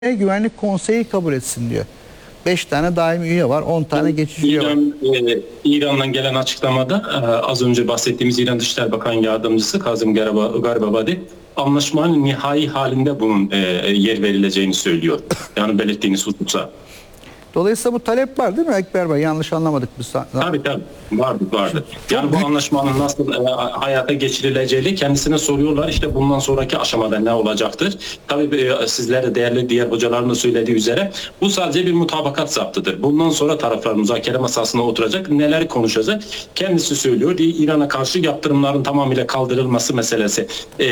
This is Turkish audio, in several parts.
Güvenlik Konseyi kabul etsin diyor. 5 tane daimi üye var, 10 tane geçici üye var. İran'dan gelen açıklamada az önce bahsettiğimiz İran Dışişleri Bakan Yardımcısı Kazım Garibabadi anlaşmanın nihai halinde bunun yer verileceğini söylüyor. Yani belirttiğiniz hususa. Dolayısıyla bu talep var değil mi Ekber Bey? Yanlış anlamadık biz. Tabii. Vardı. Yani bu anlaşmanın nasıl hayata geçirileceğini kendisine soruyorlar. İşte bundan sonraki aşamada ne olacaktır? Tabii sizler de değerli diğer hocaların da söylediği üzere bu sadece bir mutabakat zaptıdır. Bundan sonra taraflar müzakere masasına oturacak. Neler konuşacak? Kendisi söylüyor. İran'a karşı yaptırımların tamamıyla kaldırılması meselesi.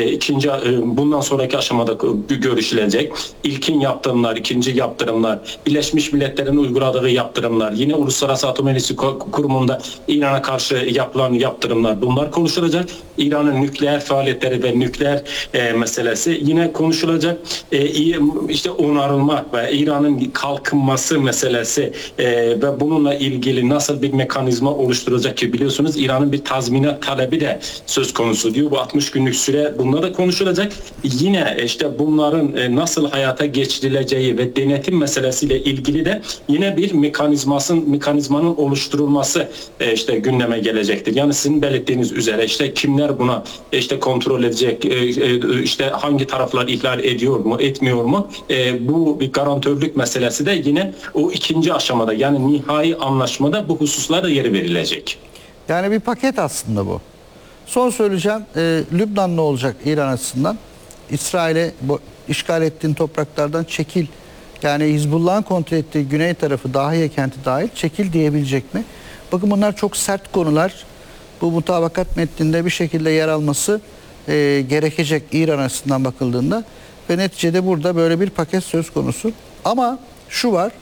Bundan sonraki aşamada görüşülecek. İlkin yaptırımlar, ikinci yaptırımlar, Birleşmiş Milletler'in uyguladığı yaptırımlar, yine Uluslararası Atom Enerjisi Kurumu'nda İran'a karşı yapılan yaptırımlar, bunlar konuşulacak. İran'ın nükleer faaliyetleri ve nükleer meselesi yine konuşulacak. İşte onarılma ve İran'ın kalkınması meselesi ve bununla ilgili nasıl bir mekanizma oluşturulacak ki biliyorsunuz İran'ın bir tazminat talebi de söz konusu diyor. Bu 60 günlük süre bunlar da konuşulacak. Yine işte bunların nasıl hayata geçirileceği ve denetim meselesiyle ilgili de yine bir mekanizmanın oluşturulması işte gündeme gelecektir. Yani sizin belirttiğiniz üzere işte kimler buna işte kontrol edecek, işte hangi taraflar ihlal ediyor mu, etmiyor mu? Bu bir garantörlük meselesi de yine o ikinci aşamada, yani nihai anlaşmada bu hususlara yeri verilecek. Yani bir paket aslında bu. Son söyleyeceğim, Lübnan ne olacak İran açısından? İsrail'e işgal ettiğin topraklardan çekil. Yani Hizbullah'ın kontrol ettiği güney tarafı, Dahiye kenti dahil çekil diyebilecek mi? Bakın bunlar çok sert konular. Bu mutabakat metninde bir şekilde yer alması gerekecek İran açısından bakıldığında. Ve neticede burada bir paket söz konusu. Ama şu var,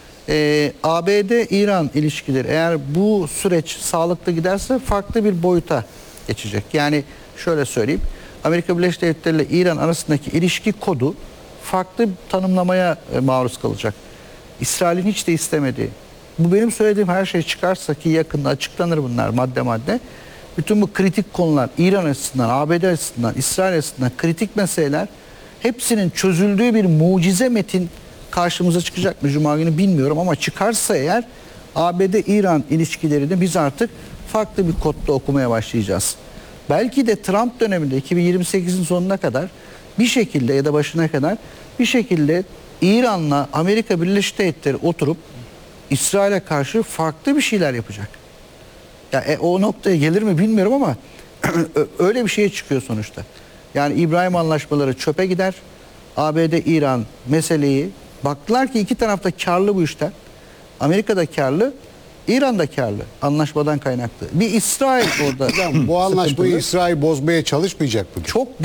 ABD-İran ilişkileri eğer bu süreç sağlıklı giderse farklı bir boyuta geçecek. Yani şöyle söyleyeyim, Amerika Birleşik Devletleri ile İran arasındaki ilişki kodu farklı tanımlamaya maruz kalacak. İsrail'in hiç de istemediği. Bu benim söylediğim her şey çıkarsa ki yakında açıklanır bunlar madde madde. Bütün bu kritik konular İran açısından, ABD açısından, İsrail açısından kritik meseleler hepsinin çözüldüğü bir mucize metin karşımıza çıkacak mı Cuma günü bilmiyorum ama çıkarsa eğer ABD-İran ilişkilerini biz artık farklı bir kodda okumaya başlayacağız. Belki de Trump döneminde 2028'in sonuna kadar bir şekilde ya da başına kadar bir şekilde İran'la Amerika Birleşik Devletleri oturup İsrail'e karşı farklı bir şeyler yapacak. Ya o noktaya gelir mi bilmiyorum ama öyle bir şeye çıkıyor sonuçta. Yani İbrahim anlaşmaları çöpe gider. ABD-İran meseleyi baktılar ki iki tarafta karlı bu işten. Amerika da karlı, İran da karlı anlaşmadan kaynaklı. Bir İsrail orada. Bu anlaşmayı İsrail bozmaya çalışmayacak mı?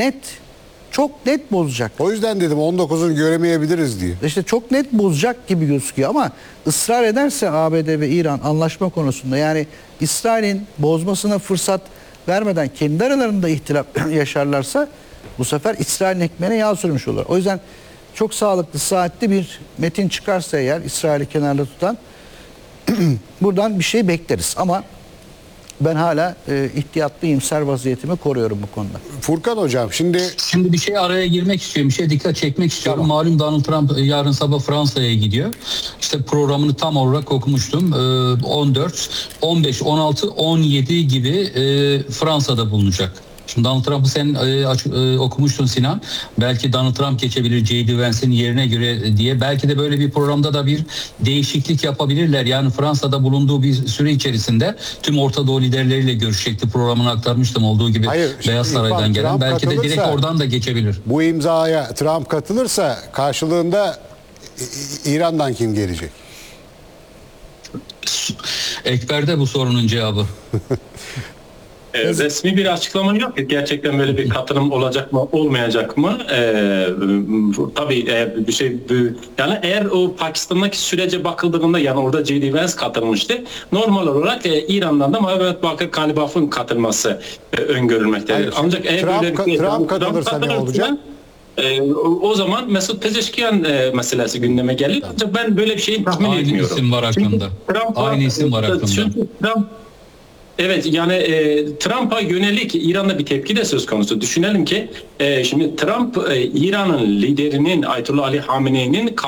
Çok net bozacak. O yüzden dedim 19'unu göremeyebiliriz diye. İşte çok net bozacak gibi gözüküyor ama ısrar ederse ABD ve İran anlaşma konusunda, yani İsrail'in bozmasına fırsat vermeden kendi aralarında ihtilaf yaşarlarsa bu sefer İsrail'in ekmeğine yağ sürmüş olur. O yüzden çok sağlıklı, saatli bir metin çıkarsa eğer İsrail'i kenarda tutan buradan bir şey bekleriz ama ben hala ihtiyatlı, iyimser vaziyetimi koruyorum bu konuda. Furkan Hocam şimdi bir şey araya girmek istiyorum. Bir şey dikkat çekmek istiyorum. Tamam. Malum Donald Trump yarın sabah Fransa'ya gidiyor. İşte programını tam olarak okumuştum. 14, 15, 16, 17 gibi Fransa'da bulunacak. Şimdi Donald Trump'ı sen okumuştun Sinan. Belki Donald Trump geçebilir J.D. Vance'in yerine göre diye. Belki de böyle bir programda da bir değişiklik yapabilirler. Yani Fransa'da bulunduğu bir süre içerisinde tüm Orta Doğu liderleriyle görüşecekti. Programını aktarmıştım olduğu gibi. Hayır, Beyaz Saray'dan gelen. Trump belki de direkt oradan da geçebilir. Bu imzaya Trump katılırsa karşılığında İran'dan kim gelecek? Ekber'de bu sorunun cevabı. Resmi bir açıklama yok. Gerçekten böyle bir katılım olacak mı, olmayacak mı? Tabii bir şey, yani eğer o Pakistan'daki sürece bakıldığında, yani orada J.D. Vance katılmıştı. Normal olarak İran'dan da Mehmet Bakır Kalibaf'ın katılması öngörülmektedir. Hayır, ancak eğer Trump katılırsa ne olacak? O zaman Mesut Pezeshkian meselesi gündeme gelir. Ancak ben böyle bir şeyi tahmin etmiyorum. Aynı isim var hakkında. Aynı isim var hakkında. Evet, yani Trump'a yönelik İran'da bir tepki de söz konusu. Düşünelim ki şimdi Trump İran'ın liderinin Ayetullah Ali Hamenei'nin